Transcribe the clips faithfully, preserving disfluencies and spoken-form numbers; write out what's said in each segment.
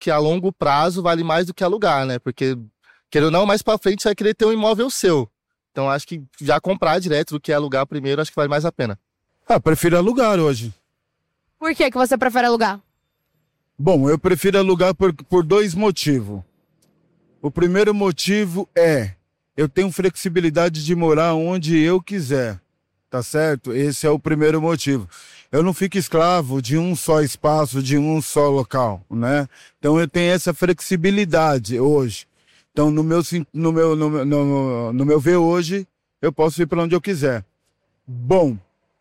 que a longo prazo vale mais do que alugar, né? Porque, querendo ou não, mais pra frente você vai querer ter um imóvel seu. Então acho que já comprar direto do que alugar primeiro, acho que vale mais a pena. Ah, prefiro alugar hoje. Por que que você prefere alugar? Bom, eu prefiro alugar por, por dois motivos. O primeiro motivo é, eu tenho flexibilidade de morar onde eu quiser, tá certo? Esse é o primeiro motivo. Eu não fico escravo de um só espaço, de um só local, né? Então eu tenho essa flexibilidade hoje. Então no meu, no meu, no, no, no meu ver hoje, eu posso ir para onde eu quiser. Bom,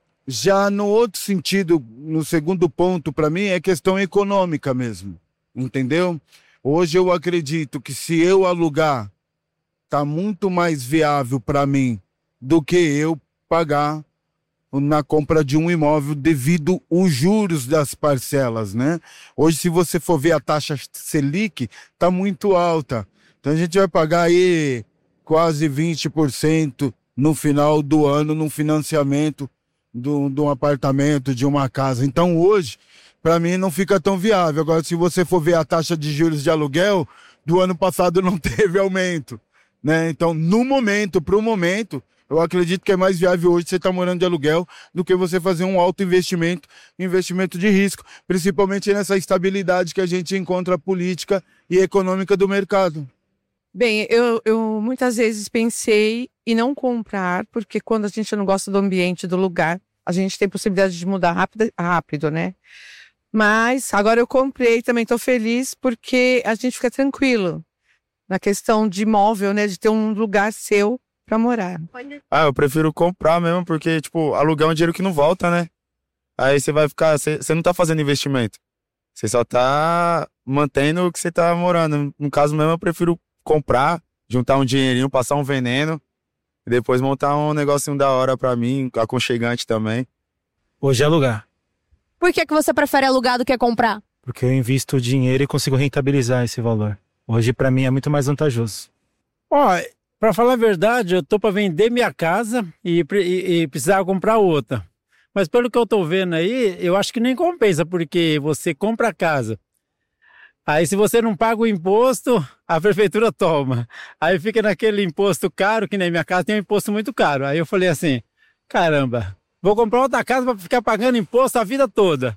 já no outro sentido, no segundo ponto, para mim, é questão econômica mesmo, entendeu? Hoje eu acredito que se eu alugar, tá muito mais viável para mim do que eu pagar na compra de um imóvel devido aos juros das parcelas, né? Hoje, se você for ver a taxa Selic, tá muito alta. Então a gente vai pagar aí quase vinte por cento no final do ano no financiamento do, de um apartamento, de uma casa. Então hoje, para mim, não fica tão viável. Agora, se você for ver a taxa de juros de aluguel, do ano passado não teve aumento, né? Então, no momento, para o momento, eu acredito que é mais viável hoje você estar morando de aluguel do que você fazer um alto investimento, investimento de risco, principalmente nessa estabilidade que a gente encontra política e econômica do mercado. Bem, eu, eu muitas vezes pensei em não comprar, porque quando a gente não gosta do ambiente, do lugar, a gente tem possibilidade de mudar rápido, rápido, né? Mas agora eu comprei, também estou feliz porque a gente fica tranquilo na questão de imóvel, né? De ter um lugar seu para morar. Ah, eu prefiro comprar mesmo porque, tipo, alugar é um dinheiro que não volta, né? Aí você vai ficar, você, você não tá fazendo investimento. Você só tá mantendo o que você tá morando. No caso mesmo, eu prefiro comprar, juntar um dinheirinho, passar um veneno e depois montar um negocinho da hora pra mim, aconchegante também. Hoje é alugar. Por que que você prefere alugar do que comprar? Porque eu invisto o dinheiro e consigo rentabilizar esse valor. Hoje, pra mim, é muito mais vantajoso. Ó, pra falar a verdade, eu tô pra vender minha casa e, e, e precisar comprar outra. Mas pelo que eu tô vendo aí, eu acho que nem compensa, porque você compra a casa. Aí se você não paga o imposto, a prefeitura toma. Aí fica naquele imposto caro, que nem minha casa tem um imposto muito caro. Aí eu falei assim, caramba, vou comprar outra casa para ficar pagando imposto a vida toda.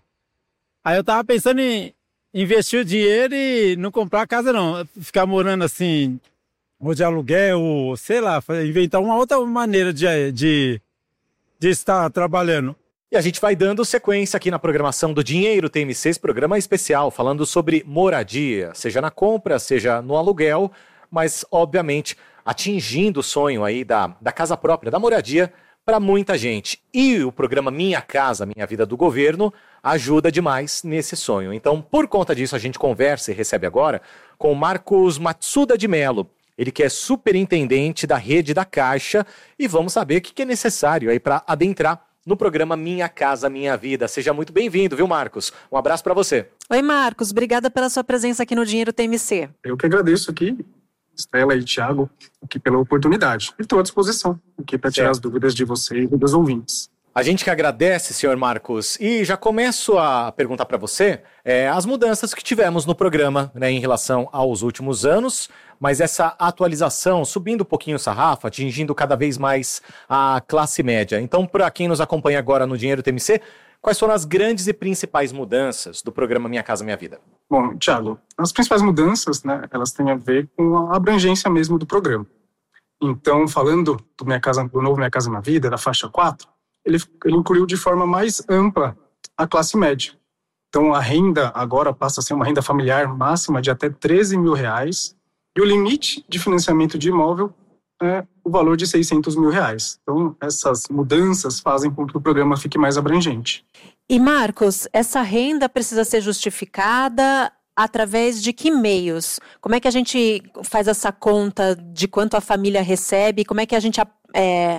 Aí eu tava pensando em investir o dinheiro e não comprar a casa não. Ficar morando assim, ou de aluguel, ou sei lá, inventar uma outra maneira de, de, de estar trabalhando. E a gente vai dando sequência aqui na programação do Dinheiro T M C, esse programa especial falando sobre moradia, seja na compra, seja no aluguel, mas obviamente atingindo o sonho aí da, da casa própria, da moradia, para muita gente. E o programa Minha Casa, Minha Vida do Governo ajuda demais nesse sonho. Então, por conta disso, a gente conversa e recebe agora com o Marcos Matsuda de Mello. Ele que é superintendente da rede da Caixa e vamos saber o que é necessário aí para adentrar no programa Minha Casa Minha Vida. Seja muito bem-vindo, viu, Marcos? Um abraço para você. Oi, Marcos. Obrigada pela sua presença aqui no Dinheiro T M C. Eu que agradeço aqui, Estela e Thiago, aqui pela oportunidade. E estou à disposição aqui para tirar as dúvidas de você e dos ouvintes. A gente que agradece, senhor Marcos. E já começo a perguntar para você é, as mudanças que tivemos no programa, né, em relação aos últimos anos, mas essa atualização subindo um pouquinho o sarrafo, atingindo cada vez mais a classe média. Então, para quem nos acompanha agora no Dinheiro T M C, quais foram as grandes e principais mudanças do programa Minha Casa Minha Vida? Bom, Thiago, as principais mudanças, né, elas têm a ver com a abrangência mesmo do programa. Então, falando do, Minha Casa, do novo Minha Casa Minha Vida, da faixa quatro, ele, ele incluiu de forma mais ampla a classe média. Então, a renda agora passa a ser uma renda familiar máxima de até treze mil reais e o limite de financiamento de imóvel é o valor de seiscentos mil reais. Então, essas mudanças fazem com que o programa fique mais abrangente. E, Marcos, essa renda precisa ser justificada através de que meios? Como é que a gente faz essa conta de quanto a família recebe? Como é que a gente é,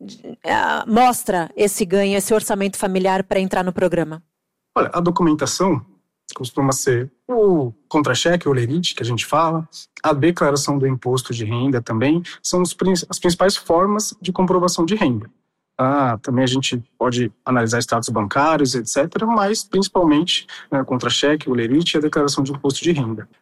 é, mostra esse ganho, esse orçamento familiar para entrar no programa? Olha, a documentação costuma ser o contra-cheque, o lerite, que a gente fala, a declaração do imposto de renda também, são os, as principais formas de comprovação de renda. Ah, também a gente pode analisar status bancários, etcétera, mas principalmente, né, contra-cheque, o lerite e a declaração de imposto de renda.